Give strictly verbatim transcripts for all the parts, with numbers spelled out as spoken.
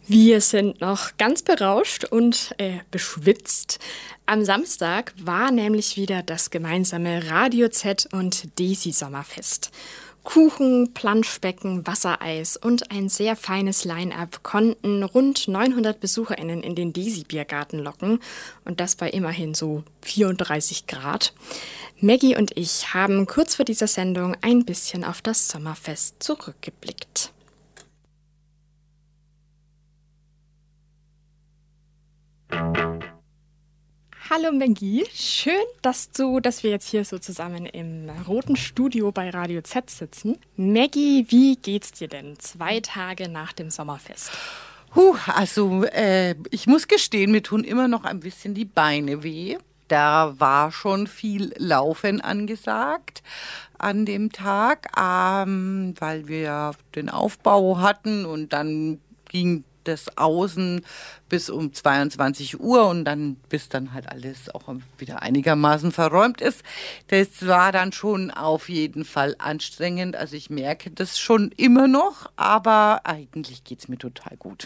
Wir sind noch ganz berauscht und äh, beschwipst. Am Samstag war nämlich wieder das gemeinsame Radio Z und Desi Sommerfest. Kuchen, Planschbecken, Wassereis und ein sehr feines Line-up konnten rund neunhundert BesucherInnen in den Desi-Biergarten locken. Und das bei immerhin so vierunddreißig Grad. Maggie und ich haben kurz vor dieser Sendung ein bisschen auf das Sommerfest zurückgeblickt. Hallo Maggie, schön, dass du, dass wir jetzt hier so zusammen im roten Studio bei Radio Z sitzen. Maggie, wie geht's dir denn zwei Tage nach dem Sommerfest? Huh, also äh, ich muss gestehen, mir tun immer noch ein bisschen die Beine weh. Da war schon viel Laufen angesagt an dem Tag, ähm, weil wir den Aufbau hatten und dann ging das Außen bis um zweiundzwanzig Uhr und dann, bis dann halt alles auch wieder einigermaßen verräumt ist. Das war dann schon auf jeden Fall anstrengend. Also ich merke das schon immer noch, aber eigentlich geht's mir total gut.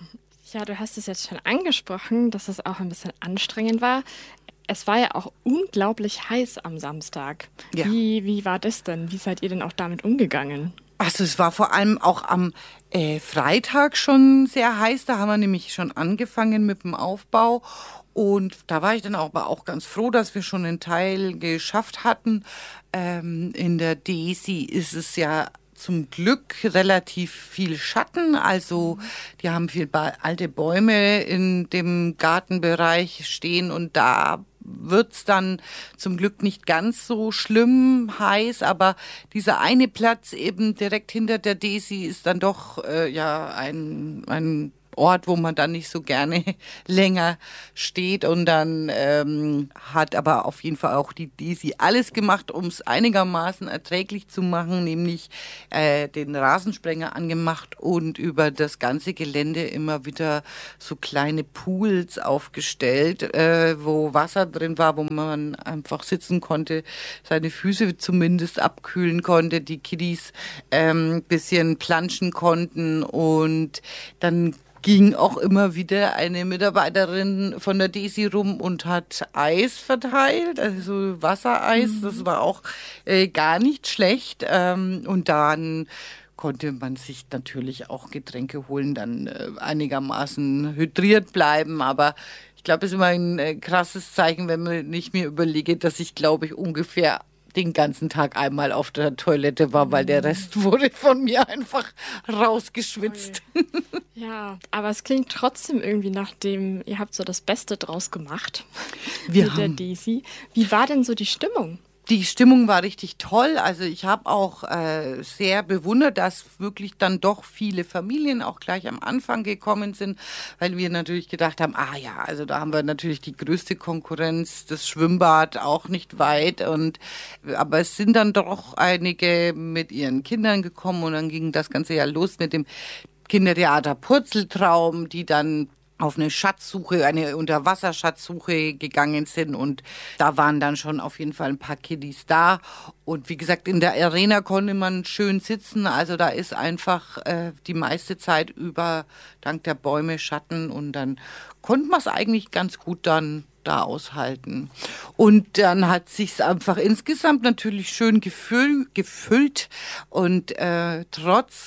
Ja, du hast es jetzt schon angesprochen, dass es auch ein bisschen anstrengend war. Es war ja auch unglaublich heiß am Samstag. Ja. Wie, wie war das denn? Wie seid ihr denn auch damit umgegangen? Also es war vor allem auch am äh, Freitag schon sehr heiß. Da haben wir nämlich schon angefangen mit dem Aufbau. Und da war ich dann auch, aber auch ganz froh, dass wir schon einen Teil geschafft hatten. Ähm, in der Desi ist es ja zum Glück relativ viel Schatten. Also die haben viel ba- alte Bäume in dem Gartenbereich stehen und da wird's dann zum Glück nicht ganz so schlimm heiß, aber dieser eine Platz eben direkt hinter der Desi ist dann doch äh, ja ein, ein Ort, wo man dann nicht so gerne länger steht und dann ähm, hat aber auf jeden Fall auch die Desi alles gemacht, um es einigermaßen erträglich zu machen, nämlich äh, den Rasensprenger angemacht und über das ganze Gelände immer wieder so kleine Pools aufgestellt, äh, wo Wasser drin war, wo man einfach sitzen konnte, seine Füße zumindest abkühlen konnte, die Kiddies ähm, bisschen planschen konnten und dann ging auch immer wieder eine Mitarbeiterin von der Desi rum und hat Eis verteilt, also Wassereis. Mhm. Das war auch äh, gar nicht schlecht. Ähm, und dann konnte man sich natürlich auch Getränke holen, dann äh, einigermaßen hydriert bleiben. Aber ich glaube, es ist immer ein äh, krasses Zeichen, wenn man nicht mehr überlege, dass ich, glaube ich, ungefähr den ganzen Tag einmal auf der Toilette war, weil der Rest wurde von mir einfach rausgeschwitzt. Ja, aber es klingt trotzdem irgendwie nach dem, ihr habt so das Beste draus gemacht Wir mit der haben Desi. Wie war denn so die Stimmung? Die Stimmung war richtig toll. Also ich habe auch äh, sehr bewundert, dass wirklich dann doch viele Familien auch gleich am Anfang gekommen sind, weil wir natürlich gedacht haben, ah ja, also da haben wir natürlich die größte Konkurrenz, das Schwimmbad auch nicht weit. Und aber es sind dann doch einige mit ihren Kindern gekommen und dann ging das Ganze ja los mit dem Kindertheater Purzeltraum, die dann auf eine Schatzsuche, eine Unterwasserschatzsuche gegangen sind und da waren dann schon auf jeden Fall ein paar Kiddies da und wie gesagt, in der Arena konnte man schön sitzen, also da ist einfach äh, die meiste Zeit über dank der Bäume Schatten und dann konnte man es eigentlich ganz gut dann da aushalten. Und dann hat sich's einfach insgesamt natürlich schön gefüll, gefüllt und äh, trotz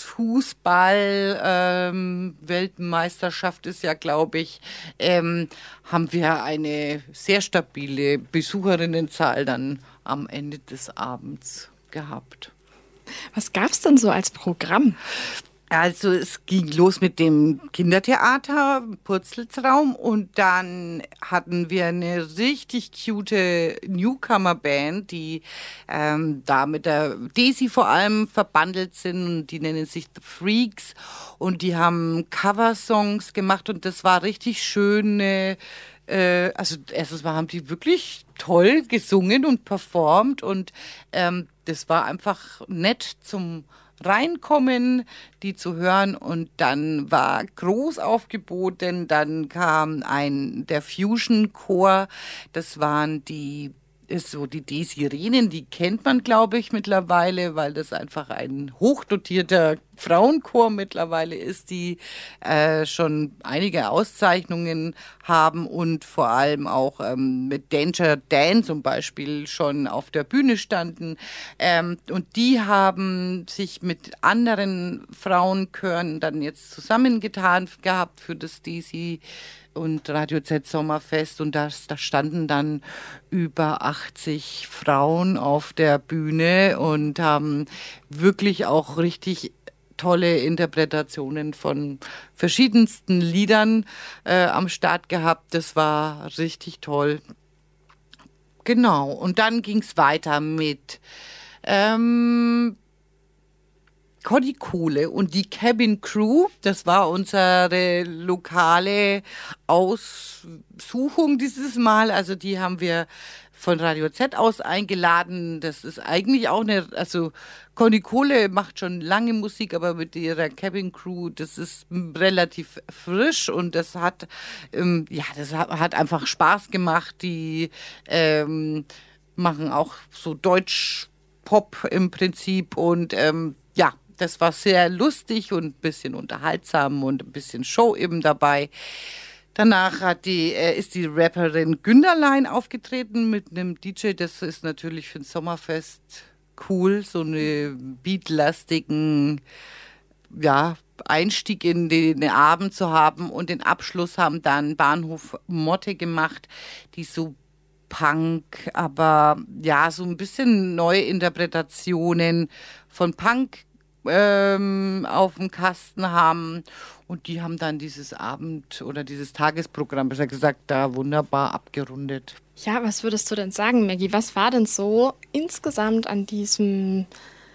Fußball ähm, Weltmeisterschaft ist ja, glaube ich, ähm, haben wir eine sehr stabile Besucherinnenzahl dann am Ende des Abends gehabt. Was gab's denn so als Programm? Also es ging los mit dem Kindertheater Purzeltraum und dann hatten wir eine richtig cute Newcomer-Band, die ähm, da mit der Desi vor allem verbandelt sind. Die nennen sich The Freaks und die haben Coversongs gemacht und das war richtig schöne. Äh, also erstens mal haben die wirklich toll gesungen und performt und ähm, das war einfach nett zum reinkommen, die zu hören und dann war Großaufgebot, denn dann kam ein der Fusion Chor, das waren die ist so die D-Sirenen, die kennt man, glaube ich, mittlerweile, weil das einfach ein hochdotierter Frauenchor mittlerweile ist, die äh, schon einige Auszeichnungen haben und vor allem auch ähm, mit Danger Dan zum Beispiel schon auf der Bühne standen. Ähm, und die haben sich mit anderen Frauenchören dann jetzt zusammengetan gehabt für das D-Si und Radio Z Sommerfest, und da, da standen dann über achtzig Frauen auf der Bühne und haben wirklich auch richtig tolle Interpretationen von verschiedensten Liedern äh, am Start gehabt. Das war richtig toll. Genau, und dann ging es weiter mit ähm, Conny Kohle und die Cabin Crew. Das war unsere lokale Aussuchung dieses Mal. Also die haben wir von Radio Z aus eingeladen. Das ist eigentlich auch eine, also Conny Kohle macht schon lange Musik, aber mit ihrer Cabin Crew, das ist relativ frisch und das hat, ähm, ja, das hat, hat einfach Spaß gemacht. Die ähm, machen auch so Deutsch-Pop im Prinzip und ähm, ja, das war sehr lustig und ein bisschen unterhaltsam und ein bisschen Show eben dabei. Danach hat die, äh, ist die Rapperin Günderlein aufgetreten mit einem D J. Das ist natürlich für ein Sommerfest cool, so einen beatlastigen ja, Einstieg in den Abend zu haben. Und den Abschluss haben dann Bahnhof Motte gemacht, die so Punk, aber ja, so ein bisschen neue Interpretationen von Punk ähm, auf dem Kasten haben. Und die haben dann dieses Abend- oder dieses Tagesprogramm, besser gesagt, da wunderbar abgerundet. Ja, was würdest du denn sagen, Maggie? Was war denn so insgesamt an diesem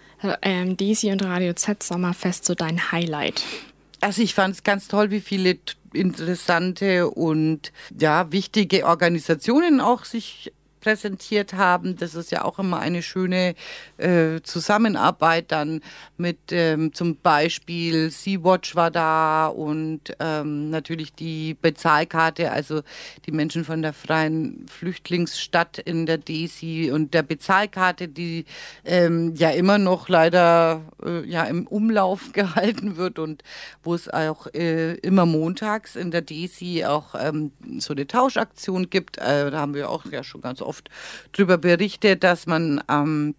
ähm, D-Si und Radio Z Sommerfest so dein Highlight? Also ich fand es ganz toll, wie viele t- interessante und ja wichtige Organisationen auch sich präsentiert haben. Das ist ja auch immer eine schöne äh, Zusammenarbeit dann mit ähm, zum Beispiel Sea-Watch war da und ähm, natürlich die Bezahlkarte, also die Menschen von der Freien Flüchtlingsstadt in der D-Si und der Bezahlkarte, die ähm, ja immer noch leider äh, ja im Umlauf gehalten wird und wo es auch äh, immer montags in der D-Si auch ähm, so eine Tauschaktion gibt. Äh, da haben wir auch ja schon ganz oft oft darüber berichtet, dass man ähm,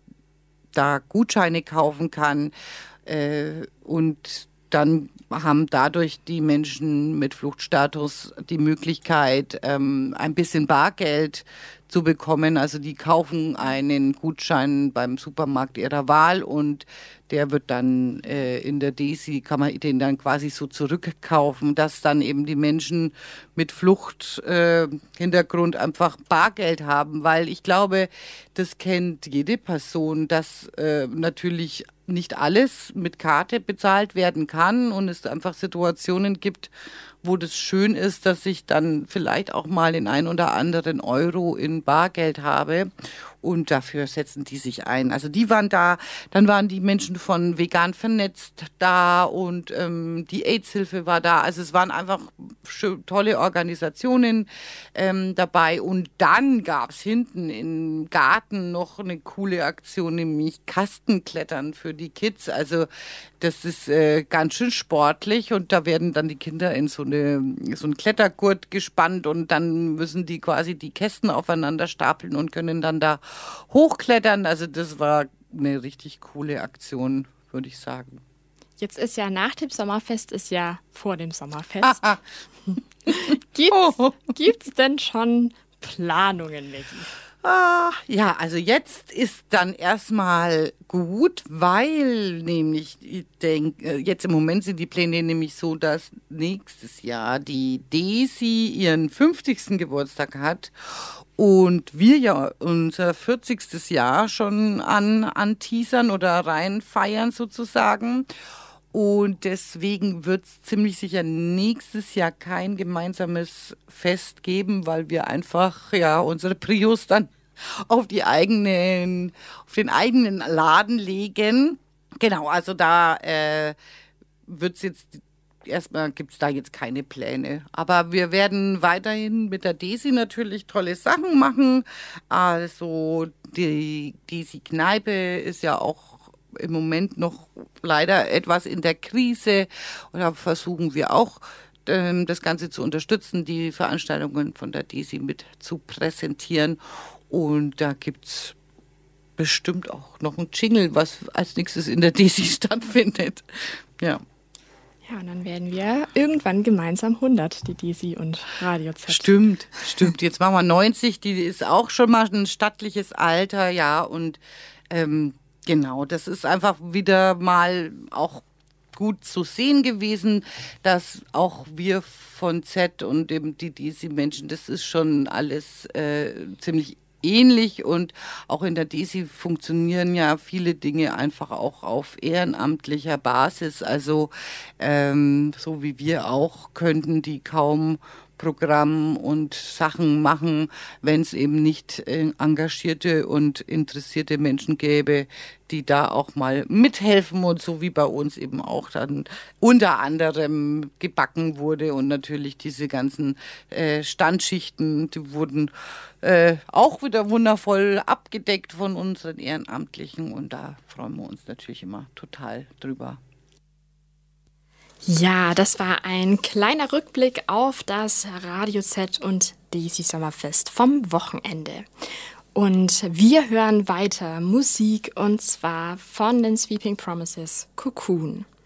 da Gutscheine kaufen kann äh, und dann haben dadurch die Menschen mit Fluchtstatus die Möglichkeit, ähm, ein bisschen Bargeld zu bekommen. Also die kaufen einen Gutschein beim Supermarkt ihrer Wahl und der wird dann äh, in der D-Si, kann man den dann quasi so zurückkaufen, dass dann eben die Menschen mit Fluchthintergrund äh, einfach Bargeld haben, weil ich glaube, das kennt jede Person, dass äh, natürlich nicht alles mit Karte bezahlt werden kann und es einfach Situationen gibt, wo das schön ist, dass ich dann vielleicht auch mal den ein oder anderen Euro in Bargeld habe. Und dafür setzen die sich ein. Also die waren da, dann waren die Menschen von Vegan Vernetzt da und ähm, die AIDS-Hilfe war da. Also es waren einfach schön, tolle Organisationen ähm, dabei. Und dann gab es hinten im Garten noch eine coole Aktion, nämlich Kastenklettern für die Kids. Also das ist äh, ganz schön sportlich und da werden dann die Kinder in so, eine, so einen Klettergurt gespannt und dann müssen die quasi die Kästen aufeinander stapeln und können dann da hochklettern. Also das war eine richtig coole Aktion, würde ich sagen. Jetzt ist ja nach dem Sommerfest, ist ja vor dem Sommerfest. Gibt's, oh. gibt's denn schon Planungen, Maggie? Ah, ja, also jetzt ist dann erstmal gut, weil nämlich, ich denke, jetzt im Moment sind die Pläne nämlich so, dass nächstes Jahr die D-Si ihren fünfzigsten Geburtstag hat und wir ja unser vierzigstes Jahr schon an, anteasern oder reinfeiern sozusagen. Und deswegen wird es ziemlich sicher nächstes Jahr kein gemeinsames Fest geben, weil wir einfach ja unsere Prios dann auf die eigenen, auf den eigenen Laden legen. Genau, also da äh, wird es jetzt erstmal gibt es da jetzt keine Pläne. Aber wir werden weiterhin mit der Desi natürlich tolle Sachen machen. Also die Desi-Kneipe ist ja auch im Moment noch leider etwas in der Krise. Und da versuchen wir auch, ähm, das Ganze zu unterstützen, die Veranstaltungen von der Desi mit zu präsentieren. Und da gibt es bestimmt auch noch ein Jingle, was als nächstes in der Desi stattfindet. Ja. Ja, und dann werden wir irgendwann gemeinsam hundert, die Desi und Radio Z. Stimmt, stimmt. Jetzt machen wir neunzig, die ist auch schon mal ein stattliches Alter, ja. Und ähm, genau, das ist einfach wieder mal auch gut zu sehen gewesen, dass auch wir von Z und eben die Desi-Menschen, das ist schon alles äh, ziemlich ähnlich und auch in der Desi funktionieren ja viele Dinge einfach auch auf ehrenamtlicher Basis. Also ähm, so wie wir auch, könnten die kaum Programm und Sachen machen, wenn es eben nicht äh, engagierte und interessierte Menschen gäbe, die da auch mal mithelfen und so wie bei uns eben auch dann unter anderem gebacken wurde und natürlich diese ganzen äh, Standschichten, die wurden äh, auch wieder wundervoll abgedeckt von unseren Ehrenamtlichen und da freuen wir uns natürlich immer total drüber. Ja, das war ein kleiner Rückblick auf das Radio Z und Desi Sommerfest vom Wochenende. Und wir hören weiter Musik und zwar von den Sweeping Promises Cocoon.